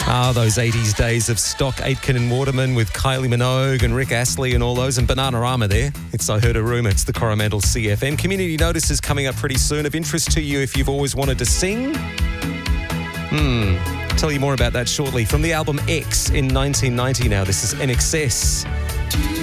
Those 80s days of Stock Aitken and Waterman with Kylie Minogue and Rick Astley and all those, and Bananarama there. It's I Heard a Rumour. It's the Coromandel CFM. Community Notice is coming up pretty soon. Of interest to you if you've always wanted to sing. Tell you more about that shortly. From the album X in 1990 now, this is NXS.